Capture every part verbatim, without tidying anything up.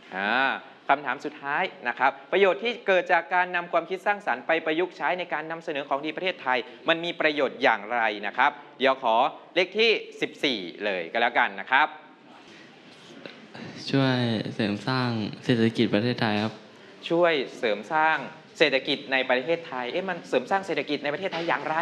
อ่าคำถามสุดท้ายนะครับประโยชน์ที่เกิดจากการนำความคิดสร้างสรรค์ไปประยุกต์ใช้ในการนำเสนอของดีประเทศไทยมันมีประโยชน์อย่างไรนะครับเดี๋ยวขอเลขที่สิบสี่เลยก็แล้วกันนะครับช่วยเสริมสร้างเศรษฐกิจประเทศไทยครับช่วยเสริมสร้างเศรษฐกิจในประเทศไทยเอ๊ะมันเสริมสร้างเศรษฐกิจในประเทศไทยอย่างไร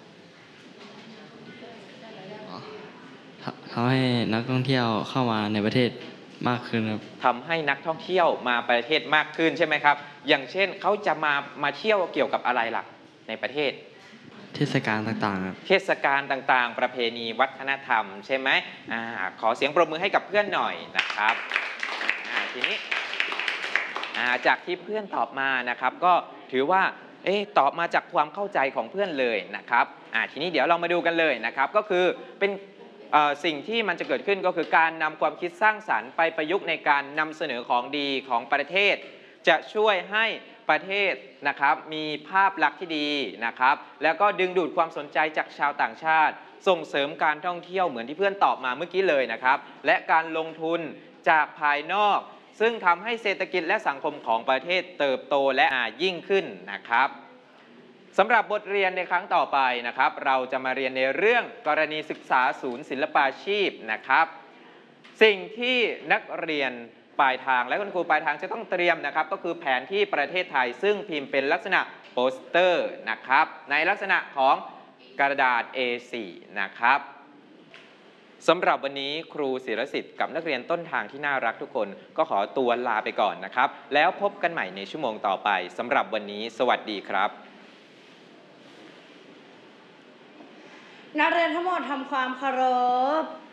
ทำให้นักท่องเที่ยวเข้ามาในประเทศมากขึ้นครับทำให้นักท่องเที่ยวมาประเทศมากขึ้นใช่ไหมครับอย่างเช่นเขาจะมามาเที่ยวเกี่ยวกับอะไรล่ะในประเทศเทศกาลต่างๆครับเทศกาลต่างๆประเพณีวัฒนธรรมใช่ไหมอ่าขอเสียงปรบมือให้กับเพื่อนหน่อยนะครับอ่าทีนี้อ่าจากที่เพื่อนตอบมานะครับก็ถือว่าเอ๊ะตอบมาจากความเข้าใจของเพื่อนเลยนะครับอ่าทีนี้เดี๋ยวเรามาดูกันเลยนะครับก็คือเป็นสิ่งที่มันจะเกิดขึ้นก็คือการนำความคิดสร้างสรรค์ไปประยุกต์ในการนำเสนอของดีของประเทศจะช่วยให้ประเทศนะครับมีภาพลักษณ์ที่ดีนะครับแล้วก็ดึงดูดความสนใจจากชาวต่างชาติส่งเสริมการท่องเที่ยวเหมือนที่เพื่อนตอบมาเมื่อกี้เลยนะครับและการลงทุนจากภายนอกซึ่งทำให้เศรษฐกิจและสังคมของประเทศเติบโตและยิ่งขึ้นนะครับสำหรับบทเรียนในครั้งต่อไปนะครับเราจะมาเรียนในเรื่องกรณีศึกษาศูนย์ศิลปาชีพนะครับสิ่งที่นักเรียนปลายทางและคุณครูปลายทางจะต้องเตรียมนะครับก็คือแผนที่ประเทศไทยซึ่งพิมพ์เป็นลักษณะโปสเตอร์นะครับในลักษณะของกระดาษ เอ โฟร์ นะครับสำหรับวันนี้ครูศิรสิทธิ์กับนักเรียนต้นทางที่น่ารักทุกคนก็ขอตัวลาไปก่อนนะครับแล้วพบกันใหม่ในชั่วโมงต่อไปสำหรับวันนี้สวัสดีครับนักเรียนทั้งหมดทำความเคารพ